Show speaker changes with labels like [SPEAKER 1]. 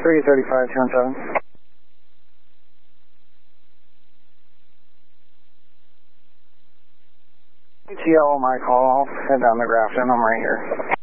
[SPEAKER 1] 335, 217. TL on my call. I'll head down to Grafton. I'm right here.